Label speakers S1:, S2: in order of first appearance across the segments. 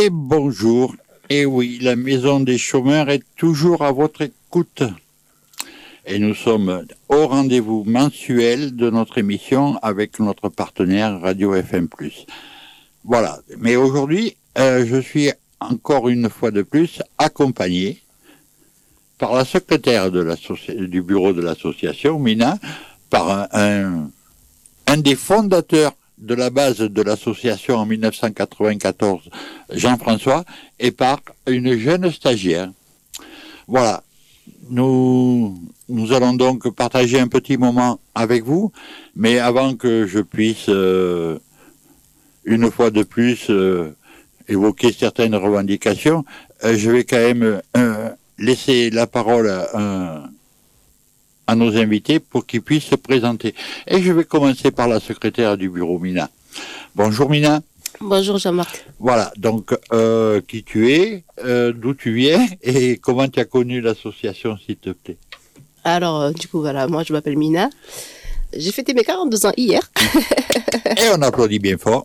S1: Et bonjour. Et oui, la Maison des Chômeurs est toujours à votre écoute. Et nous sommes au rendez-vous mensuel de notre émission avec notre partenaire Radio FM+. Voilà. Mais aujourd'hui, je suis encore une fois de plus accompagné par la secrétaire du bureau de l'association, Mina, par un des fondateurs de la base de l'association en 1994, Jean-François, et par une jeune stagiaire. Voilà. Nous allons donc partager un petit moment avec vous, mais avant que je puisse, une fois de plus, évoquer certaines revendications, je vais quand même laisser la parole à nos invités pour qu'ils puissent se présenter. Et je vais commencer par la secrétaire du bureau, Mina. Bonjour Mina.
S2: Bonjour Jean-Marc.
S1: Voilà, donc qui tu es, d'où tu viens et comment tu as connu l'association, s'il te plaît.
S2: Alors, du coup, voilà, moi je m'appelle Mina. J'ai fêté mes 42 ans hier.
S1: Et on applaudit bien fort.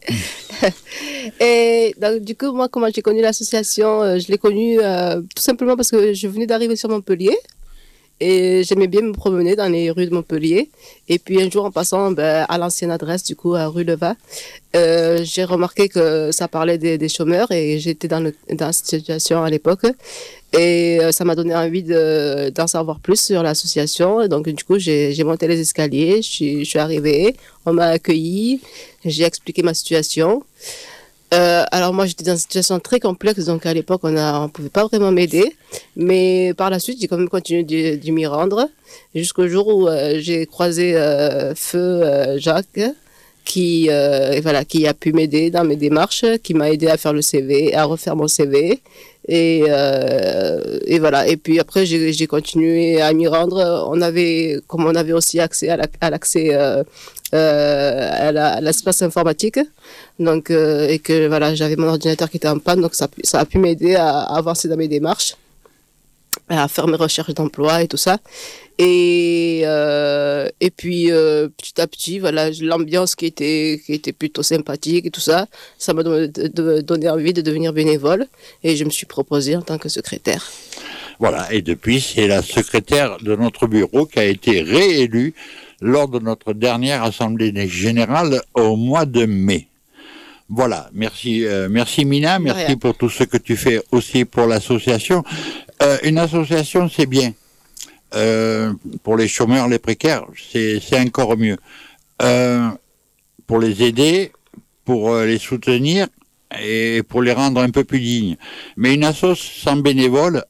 S2: Et donc, du coup, moi, comment j'ai connu l'association, je l'ai connue tout simplement parce que je venais d'arriver sur Montpellier. Et j'aimais bien me promener dans les rues de Montpellier. Et puis un jour, en passant à l'ancienne adresse, du coup, à rue Leva, j'ai remarqué que ça parlait des chômeurs et j'étais dans cette situation à l'époque. Et ça m'a donné envie d'en savoir plus sur l'association. Donc, du coup, j'ai monté les escaliers, je suis arrivée, on m'a accueilli, j'ai expliqué ma situation. Alors moi j'étais dans une situation très complexe, donc à l'époque on pouvait pas vraiment m'aider, mais par la suite j'ai quand même continué de m'y rendre jusqu'au jour où j'ai croisé Feu Jacques qui a pu m'aider dans mes démarches, qui m'a aidé à faire le CV, à refaire mon CV et voilà. Et puis après j'ai continué à m'y rendre. On avait aussi accès à l'accès à l'espace informatique, donc et que voilà, j'avais mon ordinateur qui était en panne, donc ça a pu m'aider à avancer dans mes démarches, à faire mes recherches d'emploi et tout ça. Et puis petit à petit, voilà, l'ambiance qui était plutôt sympathique et tout ça, ça m'a donné envie de devenir bénévole et je me suis proposée en tant que secrétaire.
S1: Voilà, et depuis c'est la secrétaire de notre bureau qui a été réélue lors de notre dernière assemblée générale au mois de mai. Voilà, merci Mina, merci pour tout ce que tu fais aussi pour l'association. Une association, c'est bien. Pour les chômeurs, les précaires, c'est encore mieux. Pour les aider, pour les soutenir et pour les rendre un peu plus dignes. Mais une association sans bénévoles,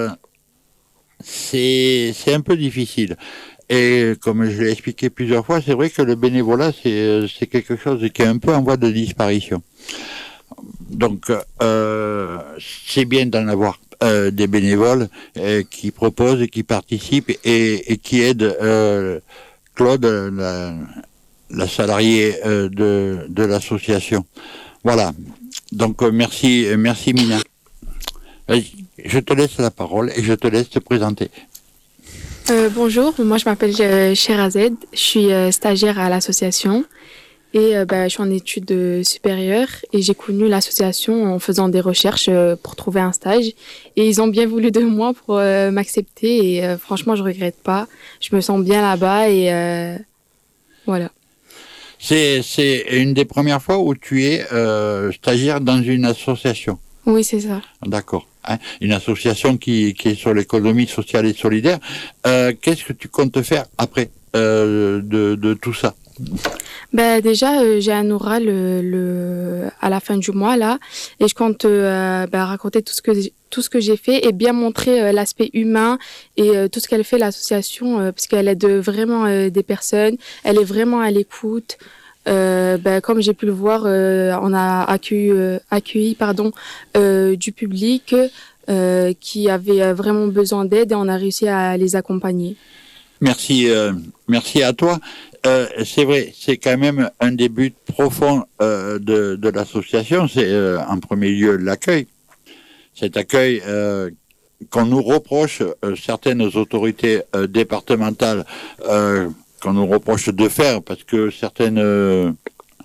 S1: c'est un peu difficile. Et comme je l'ai expliqué plusieurs fois, c'est vrai que le bénévolat, c'est quelque chose qui est un peu en voie de disparition. Donc, c'est bien d'en avoir des bénévoles qui proposent et qui participent et qui aident Claude, la salariée de l'association. Voilà. Donc, merci Mina. Je te laisse la parole et je te laisse te présenter.
S3: Bonjour, moi je m'appelle Sherazed, je suis stagiaire à l'association et je suis en études supérieures et j'ai connu l'association en faisant des recherches pour trouver un stage et ils ont bien voulu de moi pour m'accepter et franchement je regrette pas, je me sens bien là-bas et voilà.
S1: C'est une des premières fois où tu es stagiaire dans une association.
S3: Oui, c'est ça.
S1: D'accord. Une association qui est sur l'économie sociale et solidaire. Qu'est-ce que tu comptes faire après de tout ça?
S3: Déjà, j'ai un oral à la fin du mois là, et je compte raconter tout ce que j'ai fait et bien montrer l'aspect humain et tout ce qu'elle fait l'association, parce qu'elle aide vraiment des personnes, elle est vraiment à l'écoute. Comme j'ai pu le voir, on a accueilli du public qui avait vraiment besoin d'aide et on a réussi à les accompagner.
S1: Merci à toi. C'est vrai, c'est quand même un des buts profonds de l'association, c'est en premier lieu l'accueil. Cet accueil qu'on nous reproche, certaines autorités départementales, qu'on nous reproche de faire, parce que certaines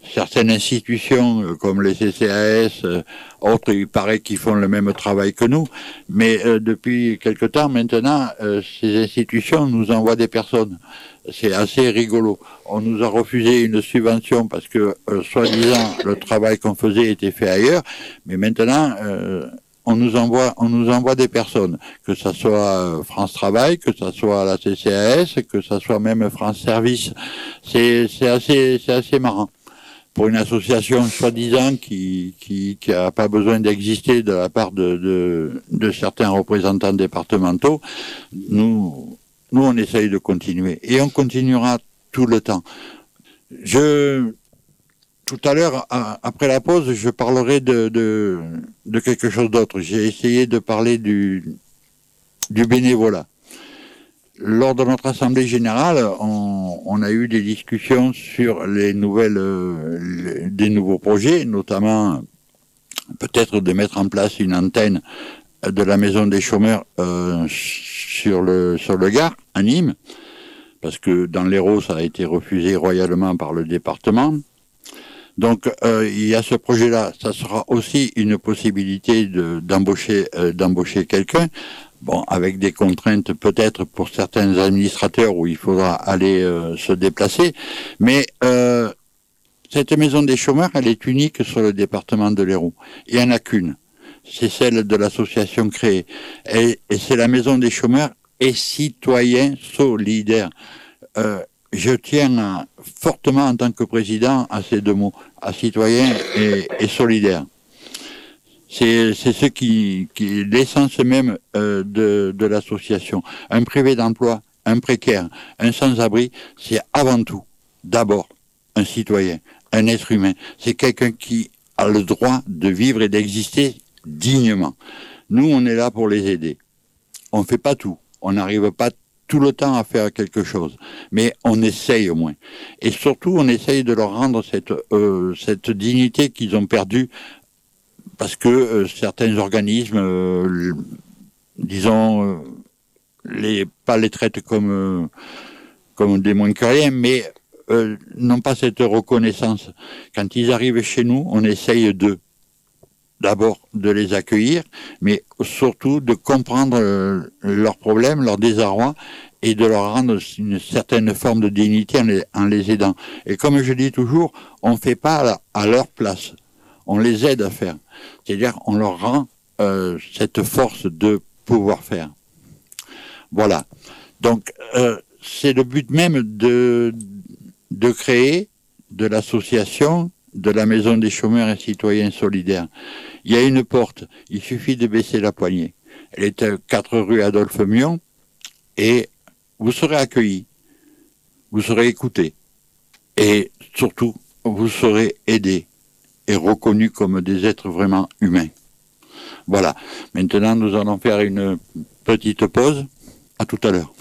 S1: certaines institutions comme les CCAS, autres, il paraît qu'ils font le même travail que nous, mais depuis quelque temps maintenant, ces institutions nous envoient des personnes. C'est assez rigolo. On nous a refusé une subvention parce que, soi-disant, le travail qu'on faisait était fait ailleurs, mais maintenant, on nous envoie des personnes, que ça soit France Travail, que ça soit la CCAS, que ça soit même France Service. C'est assez marrant. Pour une association soi-disant qui a pas besoin d'exister de la part de certains représentants départementaux, nous on essaye de continuer et on continuera tout le temps. Tout à l'heure, après la pause, je parlerai de quelque chose d'autre. J'ai essayé de parler du bénévolat. Lors de notre assemblée générale, on a eu des discussions sur des nouveaux projets, notamment peut-être de mettre en place une antenne de la maison des chômeurs sur le Gard, à Nîmes, parce que dans l'Hérault, ça a été refusé royalement par le département. Donc il y a ce projet-là. Ça sera aussi une possibilité d'embaucher quelqu'un. Bon, avec des contraintes peut-être pour certains administrateurs où il faudra aller se déplacer. Mais cette maison des chômeurs, elle est unique sur le département de l'Hérault. Il n'y en a qu'une. C'est celle de l'association créée. Et c'est la maison des chômeurs et citoyens solidaires. Je tiens fortement en tant que président à ces deux mots, à citoyen et solidaire. C'est ce qui est l'essence même de l'association. Un privé d'emploi, un précaire, un sans-abri, c'est avant tout, d'abord, un citoyen, un être humain. C'est quelqu'un qui a le droit de vivre et d'exister dignement. Nous, on est là pour les aider. On ne fait pas tout. On n'arrive pas tout le temps à faire quelque chose. Mais on essaye au moins. Et surtout, on essaye de leur rendre cette dignité qu'ils ont perdue parce que certains organismes, disons, pas les traitent comme des moins que rien, mais n'ont pas cette reconnaissance. Quand ils arrivent chez nous, on essaye d'abord de les accueillir, mais surtout de comprendre leurs problèmes, leurs désarrois, et de leur rendre une certaine forme de dignité en les aidant. Et comme je dis toujours, on ne fait pas à leur place. On les aide à faire. C'est-à-dire, on leur rend cette force de pouvoir faire. Voilà. Donc, c'est le but même de créer de l'association de la Maison des chômeurs et citoyens solidaires. Il y a une porte, il suffit de baisser la poignée. Elle est à 4 rue Adolphe Mion et vous serez accueillis, vous serez écoutés et surtout, vous serez aidés et reconnus comme des êtres vraiment humains. Voilà. Maintenant, nous allons faire une petite pause. À tout à l'heure.